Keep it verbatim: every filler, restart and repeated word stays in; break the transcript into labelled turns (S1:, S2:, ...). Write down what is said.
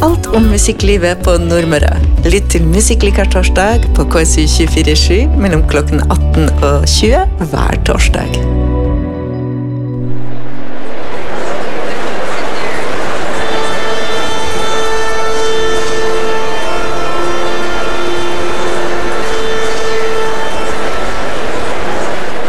S1: Alt om musikklivet på Nordmøre. Lytt til Musikklikar torsdag på K S U tjuefire sju mellom klokken atten og tjue hver torsdag.